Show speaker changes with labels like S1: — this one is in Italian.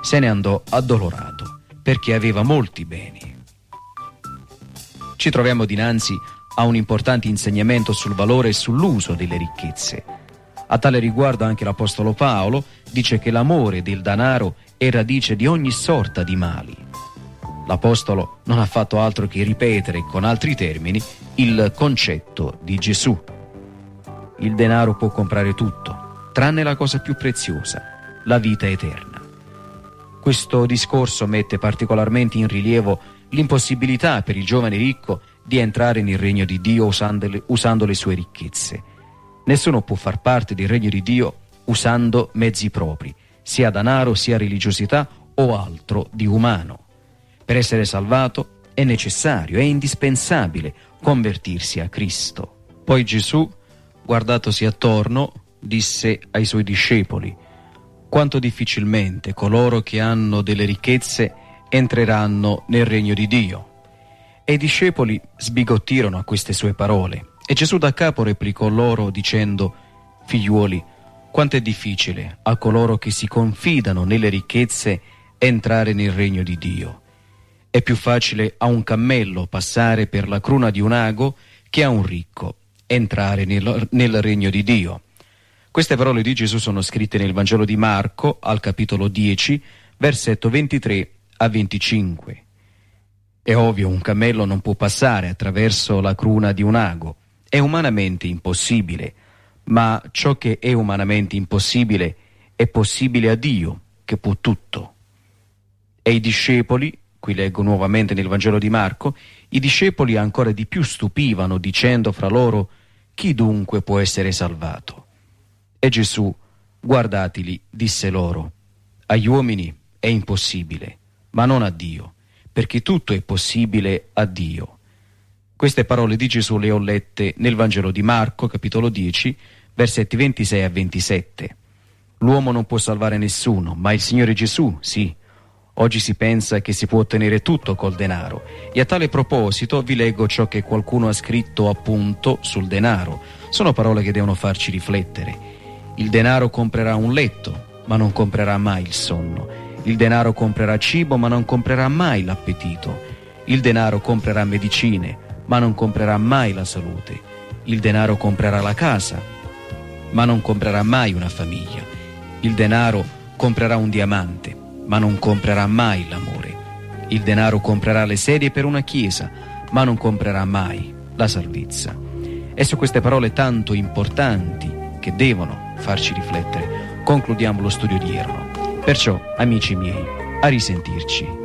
S1: se ne andò addolorato, perché aveva molti beni. Ci troviamo dinanzi a un importante insegnamento sul valore e sull'uso delle ricchezze. A tale riguardo anche l'Apostolo Paolo dice che l'amore del denaro è radice di ogni sorta di mali. L'Apostolo non ha fatto altro che ripetere con altri termini il concetto di Gesù. Il denaro può comprare tutto, tranne la cosa più preziosa, la vita eterna. Questo discorso mette particolarmente in rilievo l'impossibilità per il giovane ricco di entrare nel regno di Dio usando le sue ricchezze. Nessuno può far parte del regno di Dio usando mezzi propri, sia denaro, sia religiosità o altro di umano. Per essere salvato è necessario, è indispensabile convertirsi a Cristo. Poi Gesù, guardatosi attorno, disse ai suoi discepoli: quanto difficilmente coloro che hanno delle ricchezze entreranno nel regno di Dio. E i discepoli sbigottirono a queste sue parole. E Gesù da capo replicò loro dicendo: figliuoli, quanto è difficile a coloro che si confidano nelle ricchezze entrare nel regno di Dio. È più facile a un cammello passare per la cruna di un ago che a un ricco entrare nel regno di Dio. Queste parole di Gesù sono scritte nel Vangelo di Marco, al capitolo 10, versetto 23 a 25. È ovvio, un cammello non può passare attraverso la cruna di un ago. È umanamente impossibile, ma ciò che è umanamente impossibile è possibile a Dio, che può tutto. E i discepoli, qui leggo nuovamente nel Vangelo di Marco, i discepoli ancora di più stupivano, dicendo fra loro: chi dunque può essere salvato? E Gesù, guardatili, disse loro: agli uomini è impossibile, ma non a Dio, perché tutto è possibile a Dio. Queste parole di Gesù le ho lette nel Vangelo di Marco, capitolo 10, versetti 26 a 27. L'uomo non può salvare nessuno, ma il Signore Gesù sì. Oggi si pensa che si può ottenere tutto col denaro, e a tale proposito vi leggo ciò che qualcuno ha scritto appunto sul denaro. Sono parole che devono farci riflettere. Il denaro comprerà un letto, ma non comprerà mai il sonno. Il denaro comprerà cibo, ma non comprerà mai l'appetito. Il denaro comprerà medicine, ma non comprerà mai la salute. Il denaro comprerà la casa, ma non comprerà mai una famiglia. Il denaro comprerà un diamante, ma non comprerà mai l'amore. Il denaro comprerà le sedie per una chiesa, ma non comprerà mai la salvezza. E su queste parole tanto importanti che devono farci riflettere concludiamo lo studio odierno. Perciò, amici miei, a risentirci.